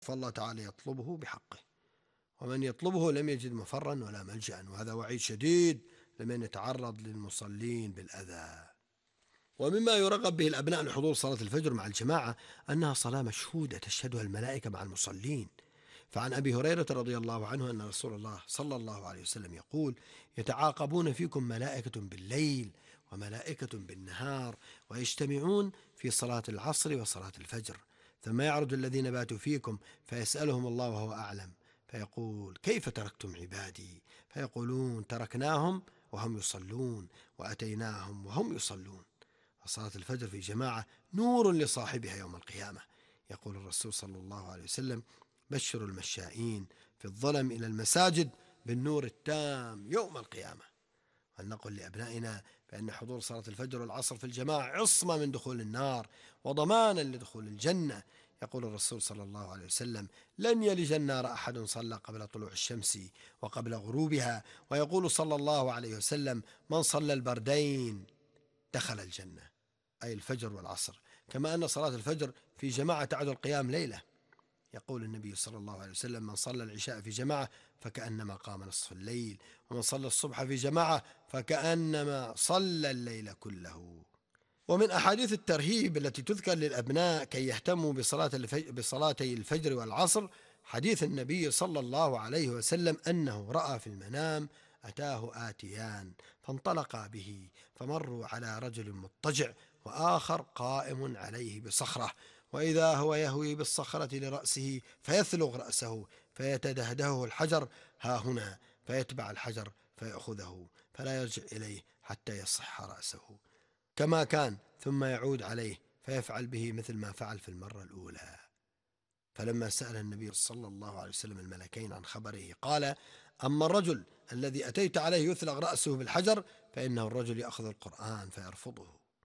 فالله تعالى يطلبه بحقه، ومن يطلبه لم يجد مفرا ولا ملجأ، وهذا وعيد شديد لمن يتعرض للمصلين بالأذى. ومما يرغب به الأبناء لحضور صلاة الفجر مع الجماعة أنها صلاة مشهودة تشهدها الملائكة مع المصلين. فعن أبي هريرة رضي الله عنه أن رسول الله صلى الله عليه وسلم يقول: يتعاقبون فيكم ملائكة بالليل وملائكة بالنهار، ويجتمعون في صلاة العصر وصلاة الفجر، ثم يعرج الذين باتوا فيكم فيسألهم الله وهو أعلم، فيقول: كيف تركتم عبادي؟ فيقولون: تركناهم وهم يصلون وأتيناهم وهم يصلون. فصلاة الفجر في جماعة نور لصاحبها يوم القيامة. يقول الرسول صلى الله عليه وسلم: بشروا المشائين في الظلم إلى المساجد بالنور التام يوم القيامة. ولنقل لأبنائنا بأن حضور صلاة الفجر والعصر في الجماعة عصمة من دخول النار وضمانا لدخول الجنة. يقول الرسول صلى الله عليه وسلم: لن يلج النار أحد صلى قبل طلوع الشمس وقبل غروبها. ويقول صلى الله عليه وسلم: من صلى البردين دخل الجنة، أي الفجر والعصر. كما أن صلاة الفجر في جماعة تعدل قيام ليلة. يقول النبي صلى الله عليه وسلم: من صلى العشاء في جماعة فكأنما قام نصف الليل، ومن صلى الصبح في جماعة فكأنما صلى الليل كله. ومن أحاديث الترهيب التي تذكر للأبناء كي يهتموا بصلاتي الفجر والعصر حديث النبي صلى الله عليه وسلم أنه رأى في المنام أتاه آتيان فانطلقا به، فمروا على رجل مضطجع وآخر قائم عليه بصخرة، وإذا هو يهوي بالصخرة لرأسه فيثلغ رأسه فيتدهده الحجر ها هنا، فيتبع الحجر فيأخذه فلا يرجع إليه حتى يصح رأسه كما كان، ثم يعود عليه فيفعل به مثل ما فعل في المرة الأولى. فلما سأل النبي صلى الله عليه وسلم الملكين عن خبره قال: أما الرجل الذي أتيت عليه يثلغ رأسه بالحجر فإنه الرجل يأخذ القرآن فيرفضه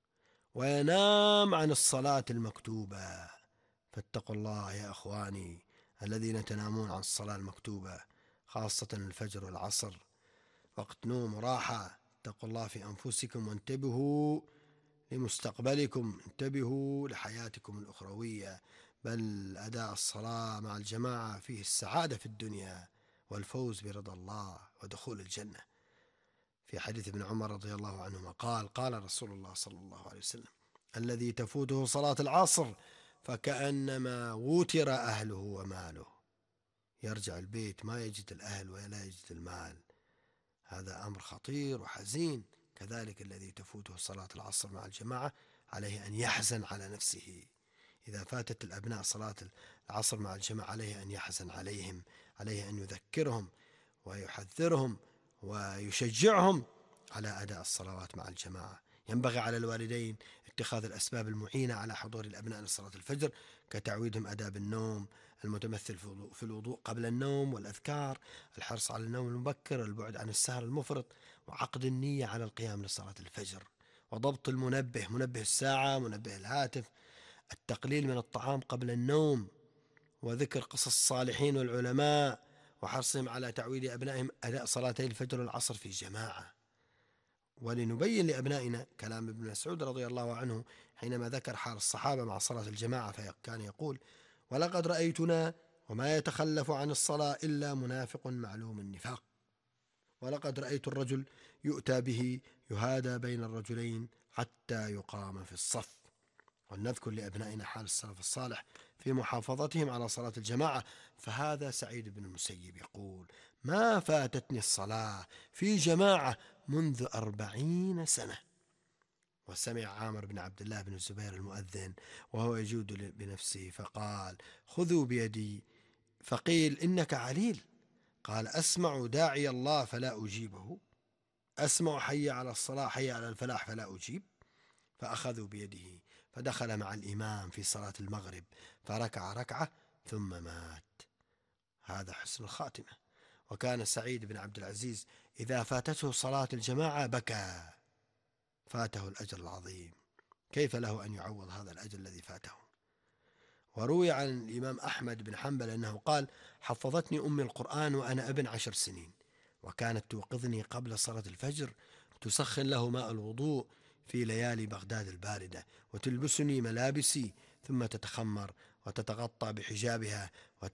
وينام عن الصلاة المكتوبة. فاتقوا الله يا أخواني الذين تنامون عن الصلاة المكتوبة، خاصة الفجر والعصر، وقت نوم وراحة. اتقوا الله في أنفسكم وانتبهوا لمستقبلكم، انتبهوا لحياتكم الأخروية، بل أداء الصلاة مع الجماعة فيه السعادة في الدنيا والفوز برضا الله ودخول الجنة. في حديث ابن عمر رضي الله عنهما قال: قال رسول الله صلى الله عليه وسلم: الذي تفوته صلاة العصر فكأنما وتر أهله وماله. يرجع البيت ما يجد الأهل ولا يجد المال، هذا أمر خطير وحزين. كذلك الذي تفوته صلاة العصر مع الجماعة عليه أن يحزن على نفسه. إذا فاتت الأبناء صلاة العصر مع الجماعة عليه أن يحزن عليهم، عليه أن يذكرهم ويحذرهم ويشجعهم على أداء الصلوات مع الجماعة. ينبغي على الوالدين اتخاذ الأسباب المعينة على حضور الأبناء لصلاة الفجر، كتعويدهم آداب النوم المتمثل في الوضوء قبل النوم والأذكار، الحرص على النوم المبكر، البعد عن السهر المفرط، وعقد النية على القيام لصلاة الفجر، وضبط المنبه، منبه الساعة، منبه الهاتف، التقليل من الطعام قبل النوم، وذكر قصص الصالحين والعلماء، وحرصهم على تعويد أبنائهم أداء صلاتي الفجر والعصر في جماعة. ولنبين لأبنائنا كلام ابن مسعود رضي الله عنه حينما ذكر حال الصحابة مع صلاة الجماعة، فكان يقول: ولقد رأيتنا وما يتخلف عن الصلاة إلا منافق معلوم النفاق، ولقد رأيت الرجل يؤتى به يهادى بين الرجلين حتى يقام في الصف. ولنذكر لأبنائنا حال السلف الصالح في محافظتهم على صلاة الجماعة، فهذا سعيد بن المسيب يقول: ما فاتتني الصلاة في جماعة منذ 40 سنة. وسمع عامر بن عبد الله بن الزبير المؤذن وهو يجود بنفسه فقال: خذوا بيدي، فقيل: إنك عليل. قال: أسمع داعي الله فلا أجيبه، أسمع حي على الصلاة حي على الفلاح فلا أجيب. فأخذوا بيده فدخل مع الإمام في صلاة المغرب فركع ركعة ثم مات. هذا حسن الخاتمة. وكان سعيد بن عبد العزيز إذا فاتته صلاة الجماعة بكى، فاته الأجر العظيم، كيف له أن يعوض هذا الأجر الذي فاته؟ وروي عن الإمام أحمد بن حنبل أنه قال: حفظتني أمي القرآن وأنا ابن 10 سنين، وكانت توقظني قبل صلاة الفجر، تسخن له ماء الوضوء في ليالي بغداد الباردة، وتلبسني ملابسي ثم تتخمر وتتغطى بحجابها